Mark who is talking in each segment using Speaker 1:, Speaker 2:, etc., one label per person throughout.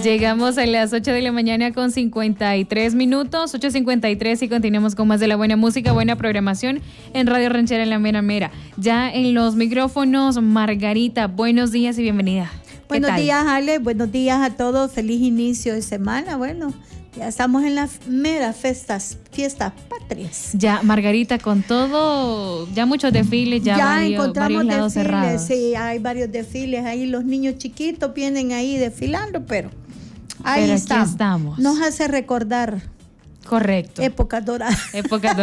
Speaker 1: Llegamos a las 8 de la mañana con 53 minutos, 8:53 y continuamos con más de la buena música, buena programación en Radio Ranchera en la Mera Mera. Ya en los micrófonos, Margarita, buenos días y bienvenida.
Speaker 2: Buenos días, Ale, buenos días a todos, feliz inicio de semana. Bueno, ya estamos en las meras fiestas patrias.
Speaker 1: Ya, Margarita, con todo, ya muchos desfiles, ya encontramos varios lados
Speaker 2: desfiles,
Speaker 1: cerrados.
Speaker 2: Sí, hay varios desfiles, ahí los niños chiquitos vienen ahí desfilando, pero ahí estamos. Nos hace recordar.
Speaker 1: Correcto.
Speaker 2: Épocas doradas.
Speaker 1: Aquellos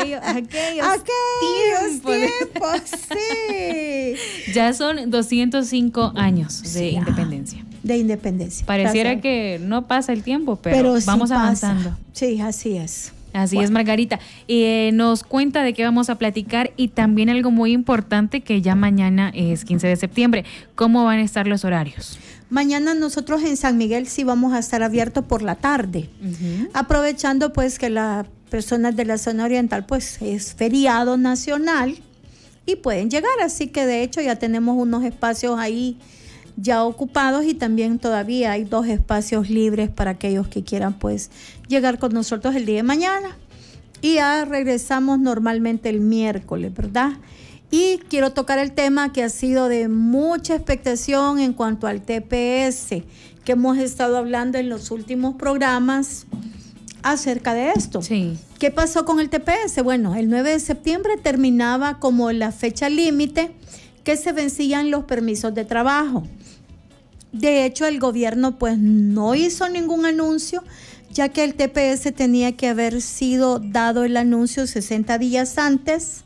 Speaker 2: tiempos, sí.
Speaker 1: Ya son 205 años de independencia.
Speaker 2: De independencia.
Speaker 1: Pareciera que no pasa el tiempo, pero vamos
Speaker 2: sí
Speaker 1: avanzando.
Speaker 2: Sí, así es.
Speaker 1: Así es, Margarita. Nos cuenta de qué vamos a platicar y también algo muy importante que ya mañana es 15 de septiembre. ¿Cómo van a estar los horarios?
Speaker 2: Mañana nosotros en San Miguel sí vamos a estar abiertos por la tarde, aprovechando pues que las personas de la zona oriental pues es feriado nacional y pueden llegar, así que de hecho ya tenemos unos espacios ahí ya ocupados y también todavía hay 2 espacios libres para aquellos que quieran pues llegar con nosotros el día de mañana y ya regresamos normalmente el miércoles, ¿verdad? Y quiero tocar el tema que ha sido de mucha expectación en cuanto al TPS, que hemos estado hablando en los últimos programas acerca de esto.
Speaker 1: Sí.
Speaker 2: ¿Qué pasó con el TPS? Bueno, el 9 de septiembre terminaba como la fecha límite que se vencían los permisos de trabajo. De hecho, el gobierno pues no hizo ningún anuncio, ya que el TPS tenía que haber sido dado el anuncio 60 días antes,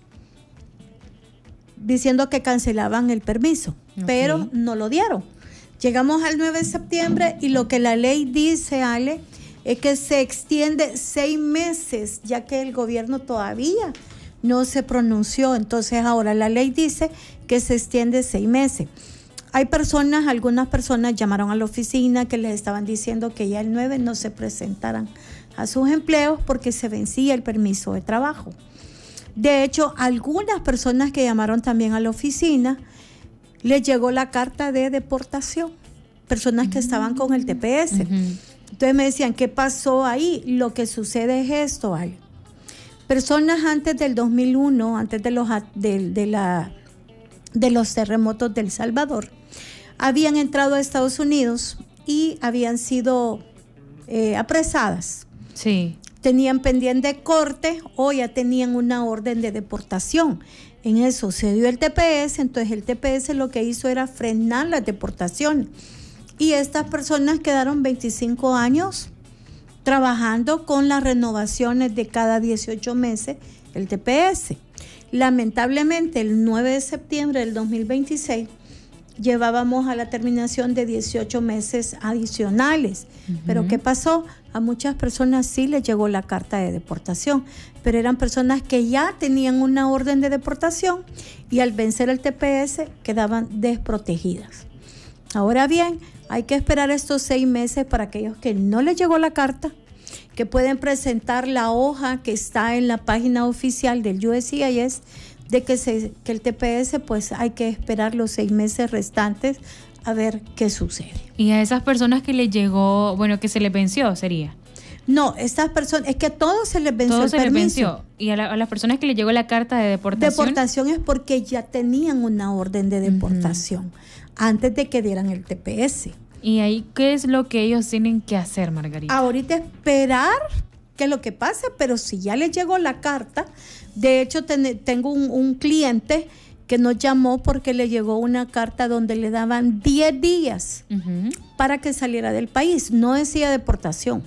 Speaker 2: diciendo que cancelaban el permiso, pero no lo dieron. Llegamos al 9 de septiembre y lo que la ley dice, Ale, es que se extiende 6 meses, ya que el gobierno todavía no se pronunció. Entonces ahora la ley dice que se extiende 6 meses. Hay algunas personas llamaron a la oficina que les estaban diciendo que ya el 9 no se presentaran a sus empleos porque se vencía el permiso de trabajo. De hecho, algunas personas que llamaron también a la oficina, les llegó la carta de deportación, personas que estaban con el TPS. Entonces me decían, ¿qué pasó ahí? Lo que sucede es esto, Ale. Personas antes del 2001, antes de los terremotos de El Salvador, habían entrado a Estados Unidos y habían sido apresadas.
Speaker 1: Sí.
Speaker 2: Tenían pendiente corte o ya tenían una orden de deportación. En eso se dio el TPS, entonces el TPS lo que hizo era frenar las deportaciones. Y estas personas quedaron 25 años trabajando con las renovaciones de cada 18 meses el TPS. Lamentablemente, el 9 de septiembre del 2026 llevábamos a la terminación de 18 meses adicionales. Pero ¿qué pasó? A muchas personas sí les llegó la carta de deportación, pero eran personas que ya tenían una orden de deportación y al vencer el TPS quedaban desprotegidas. Ahora bien, hay que esperar estos 6 meses para aquellos que no les llegó la carta, que pueden presentar la hoja que está en la página oficial del USCIS de que el TPS pues hay que esperar los 6 meses restantes a ver qué sucede.
Speaker 1: Y a esas personas que les llegó, que se les venció, sería.
Speaker 2: No, estas personas, es que a todos se les venció
Speaker 1: todo
Speaker 2: el
Speaker 1: se
Speaker 2: permiso.
Speaker 1: Les venció. Y a las personas que les llegó la carta de deportación.
Speaker 2: Deportación es porque ya tenían una orden de deportación antes de que dieran el TPS.
Speaker 1: ¿Y ahí qué es lo que ellos tienen que hacer, Margarita?
Speaker 2: Ahorita esperar qué es lo que pasa, pero si ya les llegó la carta, de hecho tengo un cliente que nos llamó porque le llegó una carta donde le daban 10 días para que saliera del país. No decía deportación,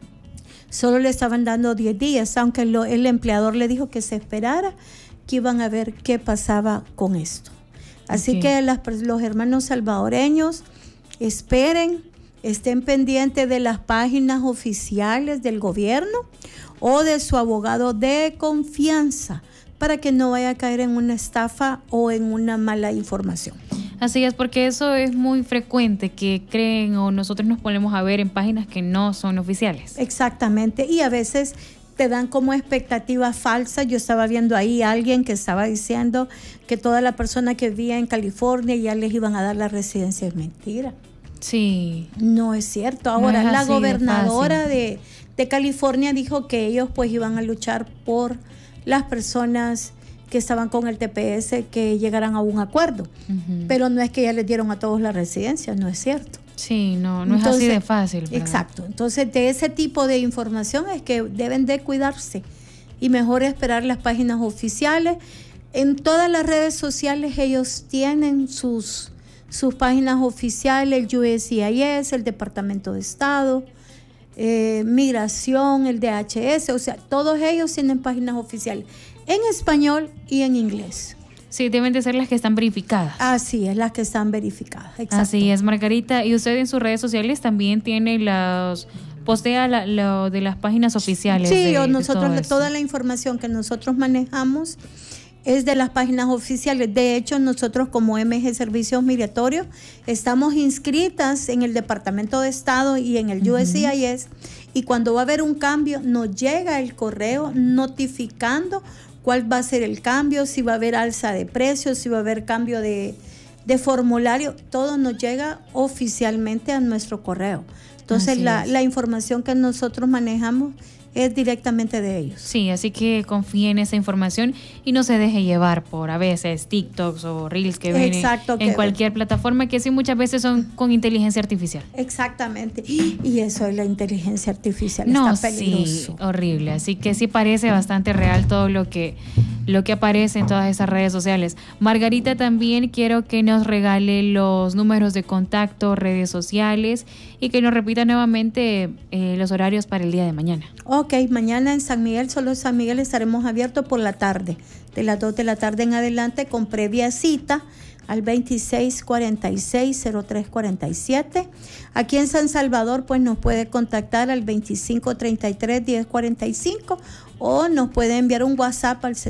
Speaker 2: solo le estaban dando 10 días, aunque el empleador le dijo que se esperara, que iban a ver qué pasaba con esto. Así que los hermanos salvadoreños esperen, estén pendientes de las páginas oficiales del gobierno o de su abogado de confianza para que no vaya a caer en una estafa o en una mala información.
Speaker 1: Así es, porque eso es muy frecuente, que creen o nosotros nos ponemos a ver en páginas que no son oficiales.
Speaker 2: Exactamente, y a veces te dan como expectativa falsa. Yo estaba viendo ahí a alguien que estaba diciendo que toda la persona que vivía en California ya les iban a dar la residencia. Es mentira.
Speaker 1: Sí.
Speaker 2: No es cierto. Ahora,
Speaker 1: no es
Speaker 2: la
Speaker 1: así
Speaker 2: gobernadora
Speaker 1: de
Speaker 2: California dijo que ellos pues iban a luchar por las personas que estaban con el TPS que llegaran a un acuerdo. Pero no es que ya les dieron a todos la residencia, no es cierto.
Speaker 1: Sí, no es así de fácil, ¿verdad?
Speaker 2: Exacto. Entonces, de ese tipo de información es que deben de cuidarse y mejor esperar las páginas oficiales. En todas las redes sociales ellos tienen sus páginas oficiales, el USCIS, el Departamento de Estado, Migración, el DHS, o sea, todos ellos tienen páginas oficiales en español y en inglés.
Speaker 1: Sí, deben de ser las que están verificadas.
Speaker 2: Así es, las que están verificadas. Exacto.
Speaker 1: Así es, Margarita. Y usted en sus redes sociales también tiene postea lo de las páginas oficiales.
Speaker 2: Sí, nosotros toda la información que nosotros manejamos es de las páginas oficiales. De hecho, nosotros como MG Servicios Migratorios estamos inscritas en el Departamento de Estado y en el USCIS, y cuando va a haber un cambio nos llega el correo notificando cuál va a ser el cambio, si va a haber alza de precios, si va a haber cambio de formulario. Todo nos llega oficialmente a nuestro correo. Entonces la información que nosotros manejamos es directamente de ellos.
Speaker 1: Sí, así que confíe en esa información y no se deje llevar por a veces TikToks o Reels que ven en cualquier plataforma, que sí muchas veces son con inteligencia artificial.
Speaker 2: Exactamente. Y eso es la inteligencia artificial. Está peligroso.
Speaker 1: Sí, horrible. Así que sí parece bastante real todo lo que aparece en todas esas redes sociales. Margarita, también quiero que nos regale los números de contacto, redes sociales, y que nos repita nuevamente los horarios para el día de mañana.
Speaker 2: Ok, mañana en San Miguel, solo en San Miguel, estaremos abiertos por la tarde, de las 2 de la tarde en adelante, con previa cita al 2646-0347. Aquí en San Salvador, pues nos puede contactar al 2533-1045 o nos puede enviar un WhatsApp al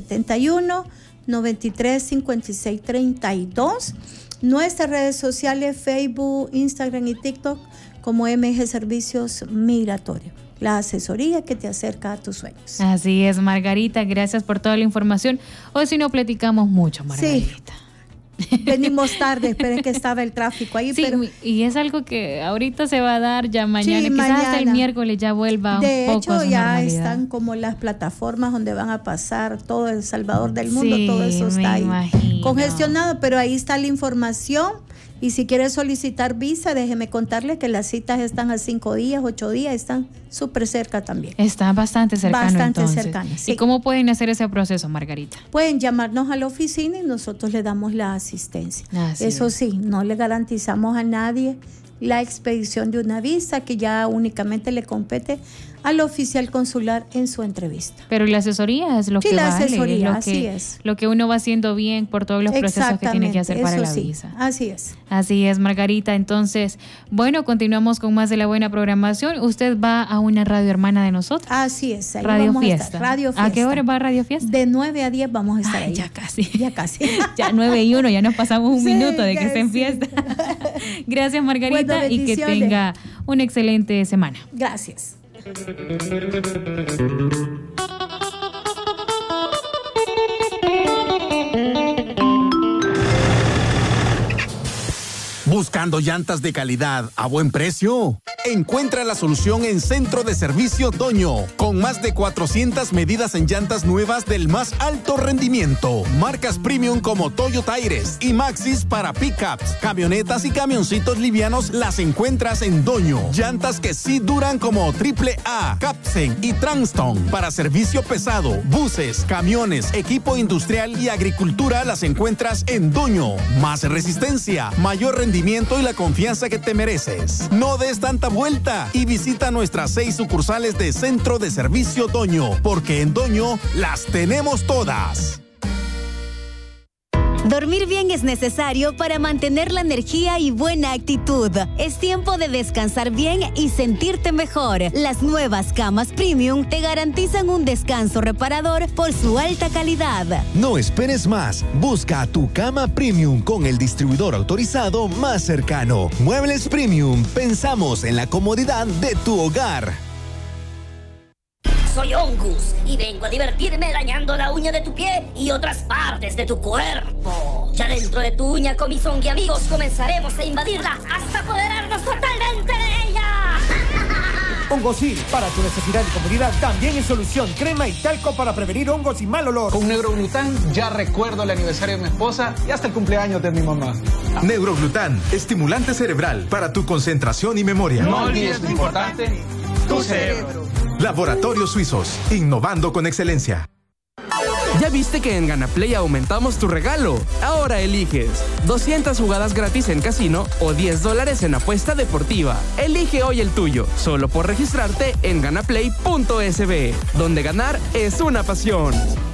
Speaker 2: 71-93-56-32. Nuestras redes sociales, Facebook, Instagram y TikTok, como MG Servicios Migratorios. La asesoría que te acerca a tus sueños.
Speaker 1: Así es, Margarita, gracias por toda la información. Hoy sí no platicamos mucho, Margarita.
Speaker 2: Sí, venimos tarde, esperen que estaba el tráfico ahí.
Speaker 1: Sí, pero y es algo que ahorita se va a dar ya mañana, sí, quizás hasta el miércoles ya vuelva
Speaker 2: de
Speaker 1: un poco a su
Speaker 2: hecho, ya
Speaker 1: normalidad.
Speaker 2: Están como las plataformas donde van a pasar todo El Salvador del mundo, sí, todo eso está ahí congestionado, pero ahí está la información. Y si quiere solicitar visa, déjeme contarle que las citas están a 5 días, 8 días, están súper cerca también.
Speaker 1: Está bastante cercano. Bastante
Speaker 2: cercana, sí.
Speaker 1: ¿Y cómo pueden hacer ese proceso, Margarita?
Speaker 2: Pueden llamarnos a la oficina y nosotros le damos la asistencia. Eso sí, no le garantizamos a nadie la expedición de una visa, que ya únicamente le compete al oficial consular en su entrevista.
Speaker 1: Pero la asesoría es lo que
Speaker 2: la
Speaker 1: vale,
Speaker 2: asesoría,
Speaker 1: es
Speaker 2: así es.
Speaker 1: Lo que uno va haciendo bien por todos los procesos que tiene que hacer para la visa.
Speaker 2: Así es.
Speaker 1: Así es, Margarita. Entonces, bueno, continuamos con más de la buena programación. Usted va a una radio hermana de nosotros.
Speaker 2: Así es. Ahí
Speaker 1: Radio
Speaker 2: vamos
Speaker 1: Fiesta.
Speaker 2: Radio Fiesta.
Speaker 1: ¿A qué hora va a Radio Fiesta?
Speaker 2: De 9 a 10 vamos a estar ahí.
Speaker 1: Ya casi.
Speaker 2: Ya casi.
Speaker 1: Ya 9:01, ya nos pasamos un minuto de que esté en fiesta. Gracias, Margarita, y que tenga una excelente semana.
Speaker 2: Gracias.
Speaker 3: ¿Buscando llantas de calidad a buen precio? Encuentra la solución en Centro de Servicio Doño, con más de 400 medidas en llantas nuevas del más alto rendimiento. Marcas premium como Toyota Aires y Maxis para pickups, camionetas y camioncitos livianos las encuentras en Doño. Llantas que sí duran como AAA, Capsen y Transton. Para servicio pesado, buses, camiones, equipo industrial y agricultura las encuentras en Doño. Más resistencia, mayor rendimiento y la confianza que te mereces. No des tanta vuelta y visita nuestras 6 sucursales de Centro de Servicio Doño, porque en Doño las tenemos todas.
Speaker 4: Dormir bien es necesario para mantener la energía y buena actitud. Es tiempo de descansar bien y sentirte mejor. Las nuevas camas Premium te garantizan un descanso reparador por su alta calidad.
Speaker 5: No esperes más. Busca tu cama Premium con el distribuidor autorizado más cercano. Muebles Premium. Pensamos en la comodidad de tu hogar.
Speaker 6: Soy Ongus y vengo a divertirme dañando la uña de tu pie y otras partes de tu cuerpo. Ya dentro de tu uña con mis Ongi amigos comenzaremos a invadirla hasta apoderarnos
Speaker 7: Hongosil, para tu necesidad y comodidad, también es solución. Crema y talco para prevenir hongos y mal olor.
Speaker 8: Con Neuroglután ya recuerdo el aniversario de mi esposa y hasta el cumpleaños de mi mamá.
Speaker 9: Neuroglután, estimulante cerebral para tu concentración y memoria.
Speaker 8: No olvides lo importante, tu cerebro.
Speaker 9: Laboratorios Suizos, innovando con excelencia.
Speaker 10: ¿Ya viste que en Ganaplay aumentamos tu regalo? Ahora eliges 200 jugadas gratis en casino o $10 en apuesta deportiva. Elige hoy el tuyo, solo por registrarte en ganaplay.sb, donde ganar es una pasión.